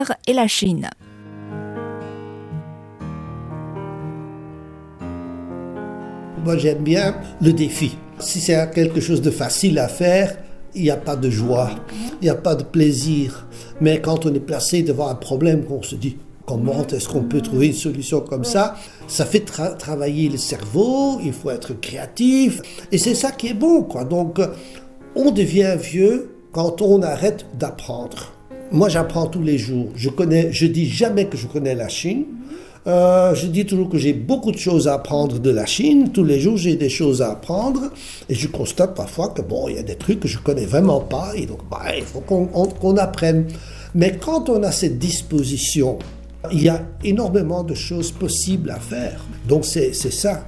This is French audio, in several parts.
et la Chine. Moi, j'aime bien le défi. Si c'est quelque chose de facile à faire, il n'y a pas de joie, il n'y a pas de plaisir. Mais quand on est placé devant un problème, on se dit comment est-ce qu'on peut trouver une solution comme ça fait travailler le cerveau, il faut être créatif. Et c'est ça qui est bon, quoi. Donc, on devient vieux quand on arrête d'apprendre. Moi, j'apprends tous les jours. Je dis jamais que je connais la Chine. Je dis toujours que j'ai beaucoup de choses à apprendre de la Chine. Tous les jours, j'ai des choses à apprendre. Et je constate parfois que, il y a des trucs que je connais vraiment pas. Et donc, il faut qu'on apprenne. Mais quand on a cette disposition, il y a énormément de choses possibles à faire. Donc, c'est ça.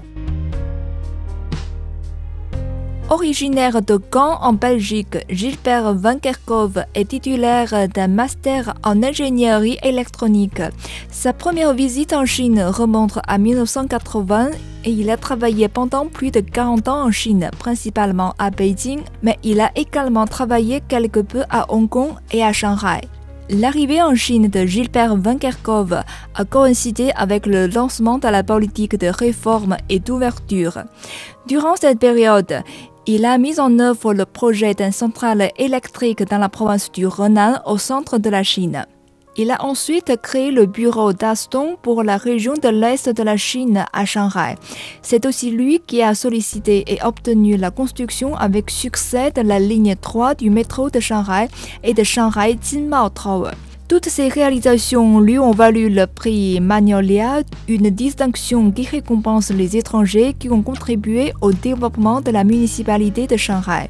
Originaire de Gand en Belgique, Gilbert Van Kerkhove est titulaire d'un master en ingénierie électronique. Sa première visite en Chine remonte à 1980 et il a travaillé pendant plus de 40 ans en Chine, principalement à Beijing, mais il a également travaillé quelque peu à Hong Kong et à Shanghai. L'arrivée en Chine de Gilbert Van Kerkhove a coïncidé avec le lancement de la politique de réforme et d'ouverture. Durant cette période, il a mis en œuvre le projet d'une centrale électrique dans la province du Henan au centre de la Chine. Il a ensuite créé le bureau d'Alstom pour la région de l'Est de la Chine à Shanghai. C'est aussi lui qui a sollicité et obtenu la construction avec succès de la ligne 3 du métro de Shanghai et de Shanghai Jinmao Tower. Toutes ces réalisations lui ont valu le prix Magnolia, une distinction qui récompense les étrangers qui ont contribué au développement de la municipalité de Shanghai.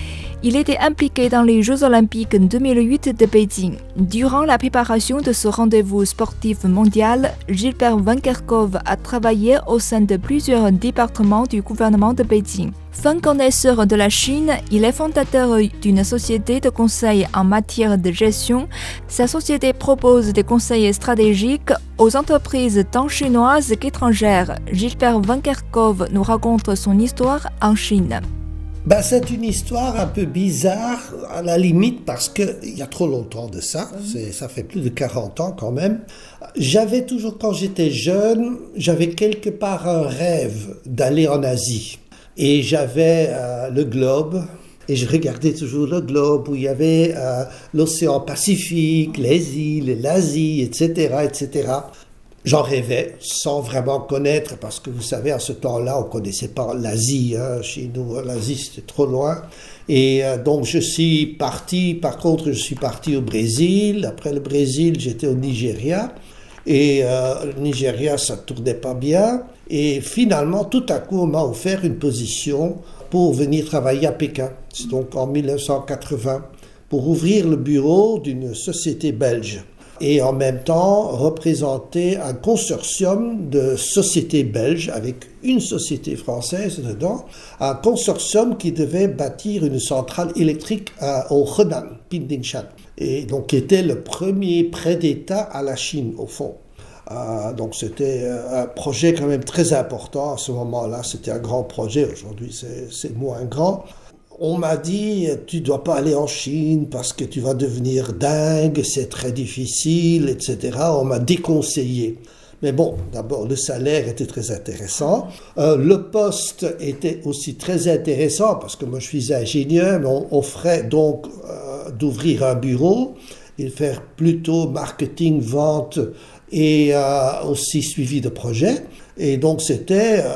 Il était impliqué dans les Jeux olympiques 2008 de Beijing. Durant la préparation de ce rendez-vous sportif mondial, Gilbert Van Kerkhove a travaillé au sein de plusieurs départements du gouvernement de Beijing. Fin connaisseur de la Chine, il est fondateur d'une société de conseil en matière de gestion. Sa société propose des conseils stratégiques aux entreprises tant chinoises qu'étrangères. Gilbert Van Kerkhove nous raconte son histoire en Chine. C'est une histoire un peu bizarre, à la limite, parce qu'il y a trop longtemps de ça. Ça fait plus de 40 ans quand même. J'avais toujours, quand j'étais jeune, j'avais quelque part un rêve d'aller en Asie. Et j'avais le globe, et je regardais toujours le globe où il y avait l'océan Pacifique, les îles, l'Asie, etc., etc. J'en rêvais sans vraiment connaître, parce que vous savez, à ce temps-là, on ne connaissait pas l'Asie. Chez nous, l'Asie, c'était trop loin. Et donc, je suis parti au Brésil. Après le Brésil, j'étais au Nigeria. Et le Nigeria, ça ne tournait pas bien. Et finalement, tout à coup, on m'a offert une position pour venir travailler à Pékin. C'est donc en 1980, pour ouvrir le bureau d'une société belge. Et en même temps représenter un consortium de sociétés belges avec une société française dedans, un consortium qui devait bâtir une centrale électrique au Henan, Pingdingshan, et donc qui était le premier prêt d'État à la Chine au fond. Donc c'était un projet quand même très important à ce moment-là, c'était un grand projet, aujourd'hui c'est moins grand. On m'a dit, tu ne dois pas aller en Chine parce que tu vas devenir dingue, c'est très difficile, etc. On m'a déconseillé. Mais bon, d'abord, le salaire était très intéressant. Le poste était aussi très intéressant parce que moi, je suis ingénieur, mais on offrait donc d'ouvrir un bureau et de faire plutôt marketing, vente et aussi suivi de projet. Et donc, c'était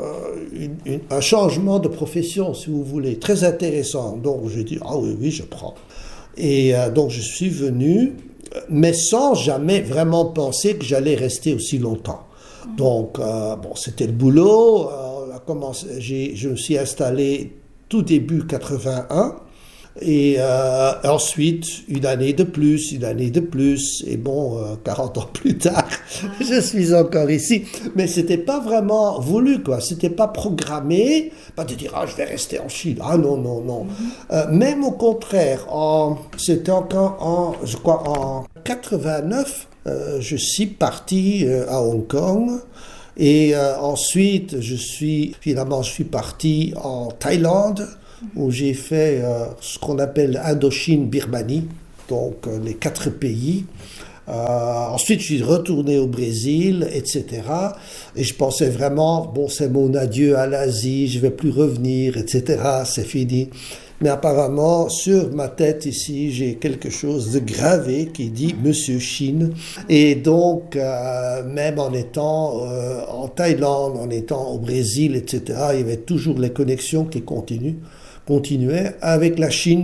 un changement de profession, si vous voulez, très intéressant. Donc, j'ai dit, oui, je prends. Et donc, je suis venu, mais sans jamais vraiment penser que j'allais rester aussi longtemps. Donc, c'était le boulot. Je me suis installé tout début 81. Et ensuite, une année de plus, et 40 ans plus tard, je suis encore ici. Mais c'était pas vraiment voulu, quoi. C'était pas programmé, pas de dire, je vais rester en Chine. Non. Même au contraire, c'était encore en 89, je suis parti à Hong Kong. Et ensuite, je suis parti en Thaïlande, où j'ai fait ce qu'on appelle Indochine-Birmanie, donc les 4 pays. Ensuite, je suis retourné au Brésil, etc. Et je pensais vraiment, bon, c'est mon adieu à l'Asie, je vais plus revenir, etc. C'est fini. Mais apparemment, sur ma tête ici, j'ai quelque chose de gravé qui dit Monsieur Chine. Et donc, même en étant en Thaïlande, en étant au Brésil, etc., il y avait toujours les connexions qui continuaient avec la Chine.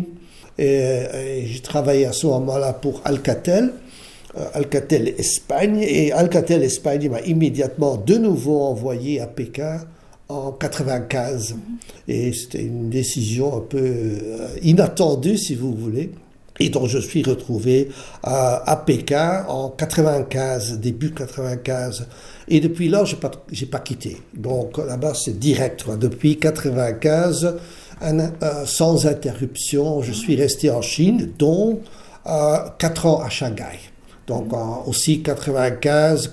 Et j'ai travaillé à ce moment-là pour Alcatel. Alcatel Espagne, et Alcatel Espagne m'a immédiatement de nouveau envoyé à Pékin en 95. Et c'était une décision un peu inattendue, si vous voulez. Et donc je suis retrouvé à Pékin en 95, début 95. Et depuis là, j'ai pas quitté. Donc là-bas, c'est direct, quoi. Depuis 95, sans interruption, je suis resté en Chine, dont 4 ans à Shanghai. Donc aussi 95,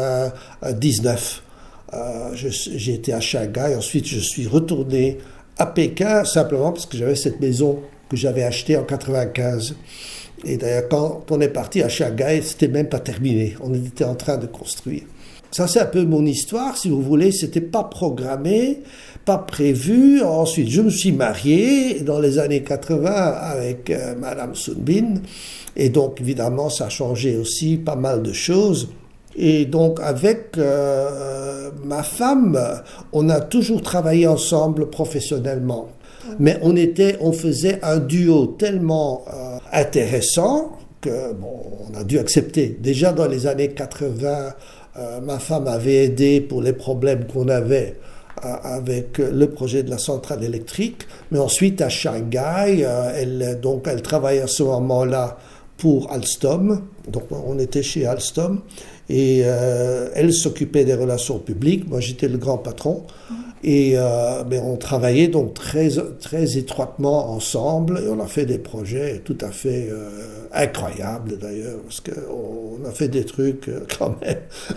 99, j'ai été à Shanghai. Ensuite, je suis retourné à Pékin simplement parce que j'avais cette maison que j'avais achetée en 95. Et d'ailleurs, quand on est parti à Shanghai, c'était même pas terminé. On était en train de construire. Ça, c'est un peu mon histoire, si vous voulez. C'était pas programmé, pas prévu. Ensuite, je me suis marié dans les années 80 avec Madame Sun Bin. Et donc, évidemment, ça a changé aussi pas mal de choses. Et donc, avec ma femme, on a toujours travaillé ensemble professionnellement. Mais on faisait un duo tellement intéressant que, bon, on a dû accepter. Déjà dans les années 80, ma femme avait aidé pour les problèmes qu'on avait avec le projet de la centrale électrique. Mais ensuite, à Shanghai, elle travaillait à ce moment-là pour Alstom. Donc, on était chez Alstom. Et elle s'occupait des relations publiques. Moi, j'étais le grand patron. Et on travaillait donc très, très étroitement ensemble. Et on a fait des projets tout à fait incroyables, d'ailleurs. Parce qu'on a fait des trucs quand même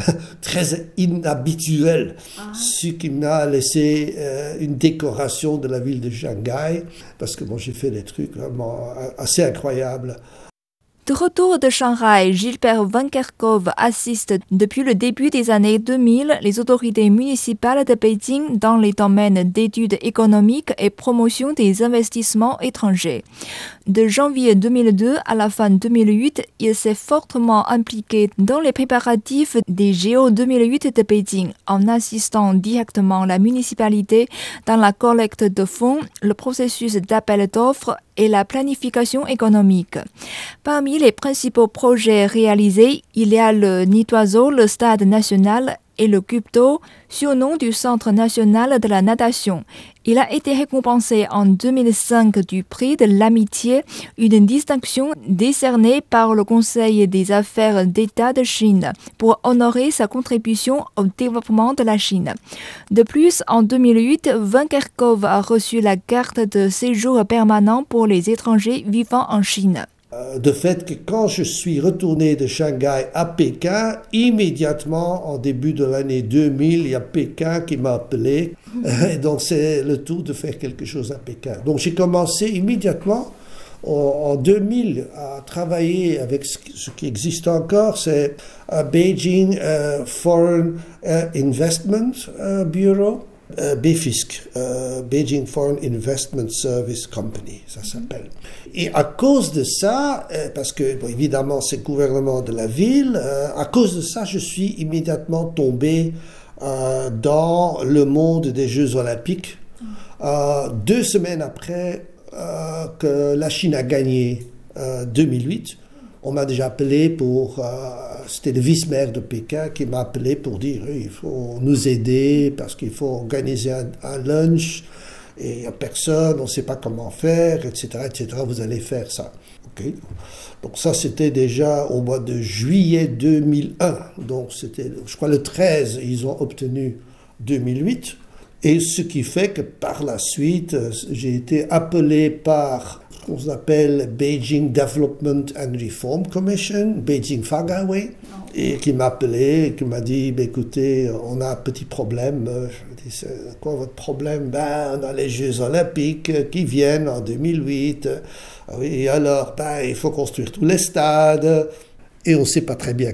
très inhabituels. Ce qui m'a laissé une décoration de la ville de Shanghai. Parce que bon, j'ai fait des trucs vraiment assez incroyables. De retour de Shanghai, Gilbert Van Kerkhove assiste depuis le début des années 2000 les autorités municipales de Beijing dans les domaines d'études économiques et promotion des investissements étrangers. De janvier 2002 à la fin 2008, il s'est fortement impliqué dans les préparatifs des JO 2008 de Beijing en assistant directement la municipalité dans la collecte de fonds, le processus d'appel d'offres et la planification économique. Parmi les principaux projets réalisés, il y a le Nitoiseau, le stade national et le Cube d'eau, surnom du Centre national de la natation. Il a été récompensé en 2005 du prix de l'amitié, une distinction décernée par le Conseil des affaires d'État de Chine pour honorer sa contribution au développement de la Chine. De plus, en 2008, Van Kerkhove a reçu la carte de séjour permanent pour les étrangers vivant en Chine. De fait que quand je suis retourné de Shanghai à Pékin, immédiatement, en début de l'année 2000, il y a Pékin qui m'a appelé. Et donc, c'est le tour de faire quelque chose à Pékin. Donc, j'ai commencé immédiatement, en 2000, à travailler avec ce qui existe encore, c'est Beijing Foreign Investment Bureau. BFISC, Beijing Foreign Investment Service Company, ça s'appelle. Et à cause de ça, parce que bon, évidemment c'est le gouvernement de la ville, à cause de ça, je suis immédiatement tombé dans le monde des Jeux Olympiques. 2 semaines après que la Chine a gagné 2008, on m'a déjà appelé pour... c'était le vice-maire de Pékin qui m'a appelé pour dire il faut nous aider parce qu'il faut organiser un lunch et il n'y a personne, on ne sait pas comment faire, etc., etc. Vous allez faire ça. Okay. Donc ça, c'était déjà au mois de juillet 2001. Donc c'était, je crois, le 13, ils ont obtenu 2008. Et ce qui fait que par la suite, j'ai été appelé par... qu'on appelle Beijing Development and Reform Commission, Beijing Fagaway, et qui m'a appelé, et qui m'a dit, écoutez, on a un petit problème. Je dis, c'est quoi votre problème? On a les Jeux Olympiques qui viennent en 2008. Oui, alors, il faut construire tous les stades. et on ne sait pas très bien